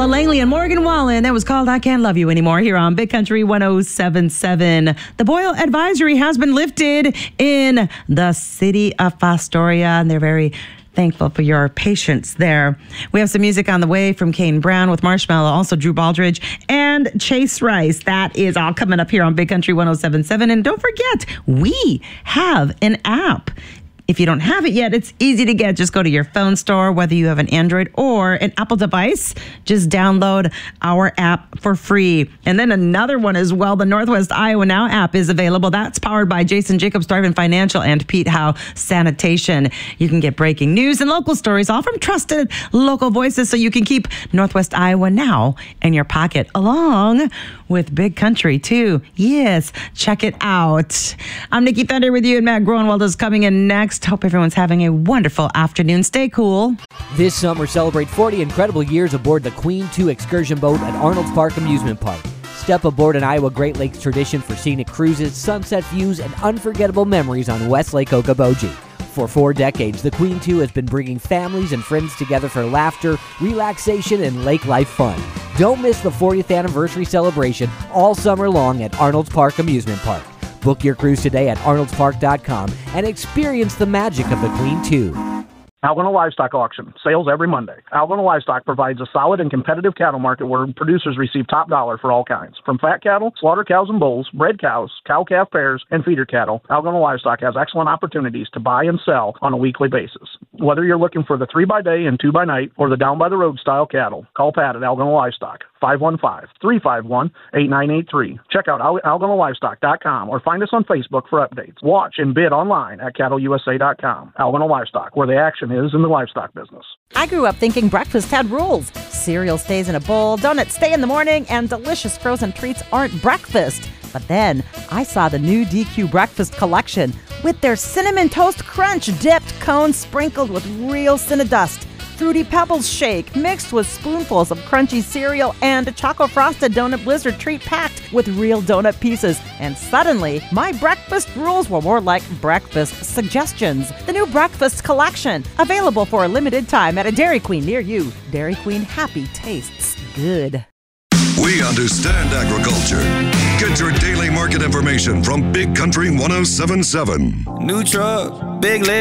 Ella Langley and Morgan Wallen. That was called I Can't Love You Anymore here on Big Country 107.7. The boil advisory has been lifted in the city of Fostoria, and they're very thankful for your patience there. We have some music on the way from Kane Brown with Marshmallow, also Drew Baldridge and Chase Rice. That is all coming up here on Big Country 107.7. And don't forget, we have an app. If you don't have it yet, it's easy to get. Just go to your phone store, whether you have an Android or an Apple device. Just download our app for free. And then another one as well, the Northwest Iowa Now app is available. That's powered by Jason Jacobs, Thrivent Financial, and Pete Howe Sanitation. You can get breaking news and local stories, all from trusted local voices, so you can keep Northwest Iowa Now in your pocket, along with Big Country, too. Yes, check it out. I'm Nikki Thunder with you, and Matt Groenwald is coming in next. Hope everyone's having a wonderful afternoon. Stay cool. This summer, celebrate 40 incredible years aboard the Queen 2 excursion boat at Arnold's Park Amusement Park. Step aboard an Iowa Great Lakes tradition for scenic cruises, sunset views, and unforgettable memories on West Lake Okoboji. For 4 decades, the Queen 2 has been bringing families and friends together for laughter, relaxation, and lake life fun. Don't miss the 40th anniversary celebration all summer long at Arnold's Park Amusement Park. Book your cruise today at arnoldspark.com and experience the magic of the Queen 2. Algona Livestock Auction, sales every Monday. Algona Livestock provides a solid and competitive cattle market where producers receive top dollar for all kinds. From fat cattle, slaughter cows and bulls, bred cows, cow-calf pairs, and feeder cattle, Algona Livestock has excellent opportunities to buy and sell on a weekly basis. Whether you're looking for the 3x-day and 2x-night or the down-by-the-road style cattle, call Pat at Algona Livestock, 515-351-8983. Check out algonalivestock.com or find us on Facebook for updates. Watch and bid online at cattleusa.com. Algona Livestock, where the action is in the livestock business. I grew up thinking breakfast had rules. Cereal stays in a bowl, donuts stay in the morning, and delicious frozen treats aren't breakfast. But then I saw the new DQ Breakfast Collection with their Cinnamon Toast Crunch dipped cones sprinkled with real Cinnadust, Fruity Pebbles shake mixed with spoonfuls of crunchy cereal, and a Choco Frosted Donut Blizzard treat packed with real donut pieces. And suddenly, my breakfast rules were more like breakfast suggestions. The new Breakfast Collection, available for a limited time at a Dairy Queen near you. Dairy Queen, happy tastes good. We understand agriculture. Get your daily market information from Big Country 107.7. New truck, big leg.